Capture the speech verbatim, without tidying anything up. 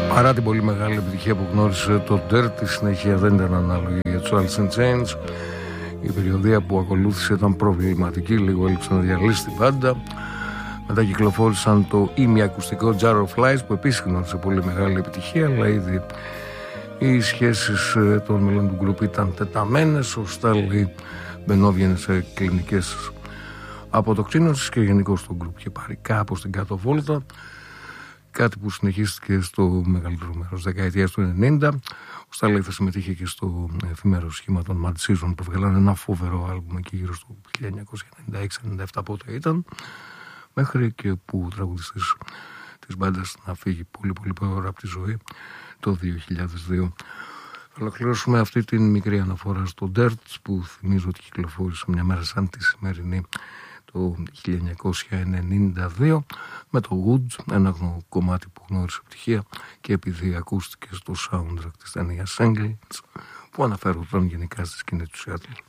Παρά την πολύ μεγάλη επιτυχία που γνώρισε το Dirt, η συνέχεια δεν ήταν ανάλογη για τους Alice in Chains. Η περιοδία που ακολούθησε ήταν προβληματική, λίγο έλειψε να διαλύσει την πάντα. Μετά κυκλοφόρησαν το ημιακουστικό Jar of Flies, που επίσης γνώρισε πολύ μεγάλη επιτυχία, αλλά ήδη οι σχέσεις των μελών του γκρουπ ήταν τεταμένες. Ο Στάλι μπαινόβγαινε σε κλινικές αποτοκτίνωσης και γενικώς το γκρουπ είχε πάρει κάπως την κάτω βόλτα. Κάτι που συνεχίστηκε στο μεγαλύτερο μέρος της δεκαετίας του ενενήντα. Ο Στάλι θα συμμετείχε και στο εφημερό σχήμα των Mad Season, που βγάλανε ένα φοβερό άλμπουμ εκεί γύρω στο χίλια εννιακόσια ενενήντα έξι ενενήντα επτά, πότε ήταν, μέχρι και που ο τραγουδιστής της μπάντας να φύγει πολύ πολύ πρόωρα από τη ζωή το δύο χιλιάδες δύο. Θα ολοκληρώσουμε αυτή την μικρή αναφορά στο Dirt, που θυμίζω ότι κυκλοφόρησε μια μέρα σαν τη σημερινή το χίλια εννιακόσια ενενήντα δύο με το Wood, ένα κομμάτι που γνώρισε επιτυχία και επειδή ακούστηκε στο soundtrack της ταινίας Engels, που αναφέρονταν γενικά στη σκηνή του Seattle.